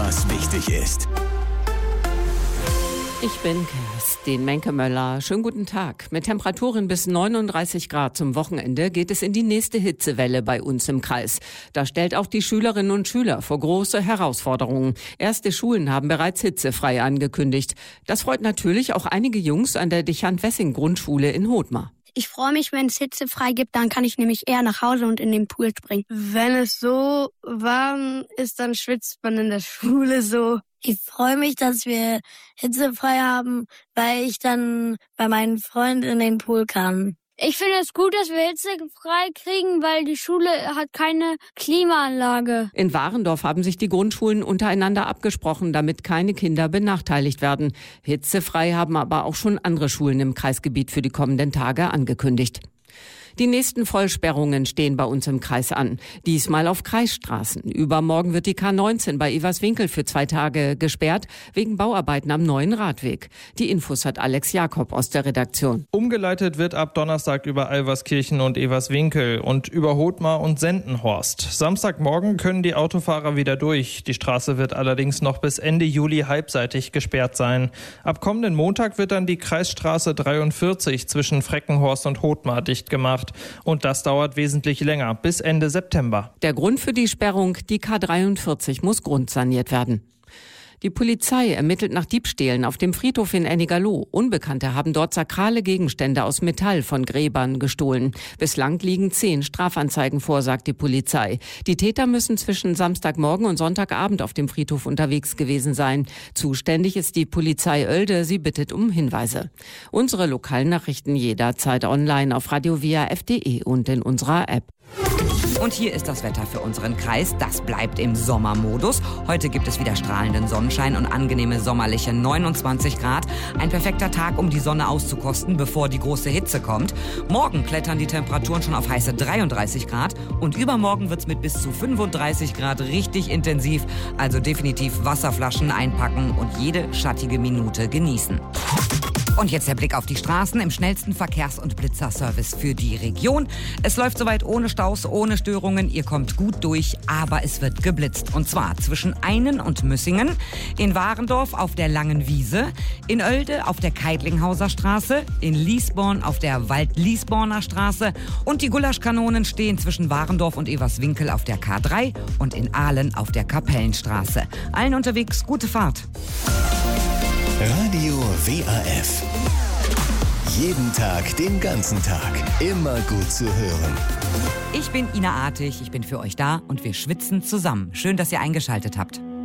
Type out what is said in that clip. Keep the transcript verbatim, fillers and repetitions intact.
was wichtig ist. Ich bin Kerstin Menke-Möller. Schönen guten Tag. Mit Temperaturen bis neununddreißig Grad zum Wochenende geht es in die nächste Hitzewelle bei uns im Kreis. Da stellt auch die Schülerinnen und Schüler vor große Herausforderungen. Erste Schulen haben bereits hitzefrei angekündigt. Das freut natürlich auch einige Jungs an der Dichand-Wessing-Grundschule in Hothmar. Ich freue mich, wenn es hitzefrei gibt, dann kann ich nämlich eher nach Hause und in den Pool springen. Wenn es so warm ist, dann schwitzt man in der Schule so. Ich freue mich, dass wir hitzefrei haben, weil ich dann bei meinen Freunden in den Pool kann. Ich finde es gut, dass wir hitzefrei kriegen, weil die Schule hat keine Klimaanlage. In Warendorf haben sich die Grundschulen untereinander abgesprochen, damit keine Kinder benachteiligt werden. Hitzefrei haben aber auch schon andere Schulen im Kreisgebiet für die kommenden Tage angekündigt. Die nächsten Vollsperrungen stehen bei uns im Kreis an. Diesmal auf Kreisstraßen. Übermorgen wird die K neunzehn bei Everswinkel für zwei Tage gesperrt, wegen Bauarbeiten am neuen Radweg. Die Infos hat Alex Jakob aus der Redaktion. Umgeleitet wird ab Donnerstag über Alverskirchen und Everswinkel und über Hothmar und Sendenhorst. Samstagmorgen können die Autofahrer wieder durch. Die Straße wird allerdings noch bis Ende Juli halbseitig gesperrt sein. Ab kommenden Montag wird dann die Kreisstraße dreiundvierzig zwischen Freckenhorst und Hothmar dicht gemacht. Und das dauert wesentlich länger, bis Ende September. Der Grund für die Sperrung, die K dreiundvierzig muss grundsaniert werden. Die Polizei ermittelt nach Diebstählen auf dem Friedhof in Ennigerloh. Unbekannte haben dort sakrale Gegenstände aus Metall von Gräbern gestohlen. Bislang liegen zehn Strafanzeigen vor, sagt die Polizei. Die Täter müssen zwischen Samstagmorgen und Sonntagabend auf dem Friedhof unterwegs gewesen sein. Zuständig ist die Polizei Oelde. Sie bittet um Hinweise. Unsere lokalen Nachrichten jederzeit online auf radio w a f punkt d e und in unserer App. Und hier ist das Wetter für unseren Kreis. Das bleibt im Sommermodus. Heute gibt es wieder strahlenden Sonnenschein und angenehme sommerliche neunundzwanzig Grad. Ein perfekter Tag, um die Sonne auszukosten, bevor die große Hitze kommt. Morgen klettern die Temperaturen schon auf heiße dreiunddreißig Grad. Und übermorgen wird's mit bis zu fünfunddreißig Grad richtig intensiv. Also definitiv Wasserflaschen einpacken und jede schattige Minute genießen. Und jetzt der Blick auf die Straßen im schnellsten Verkehrs- und Blitzerservice für die Region. Es läuft soweit ohne Staus, ohne Störungen. Ihr kommt gut durch, aber es wird geblitzt. Und zwar zwischen Einen und Müssingen, in Warendorf auf der Langen Wiese, in Oelde auf der Keidlinghauser Straße, in Liesborn auf der Wald-Liesborner Straße und die Gulaschkanonen stehen zwischen Warendorf und Everswinkel auf der K drei und in Ahlen auf der Kapellenstraße. Allen unterwegs gute Fahrt. Radio W A F. Jeden Tag, den ganzen Tag. Immer gut zu hören. Ich bin Ina Artig, ich bin für euch da und wir schwitzen zusammen. Schön, dass ihr eingeschaltet habt.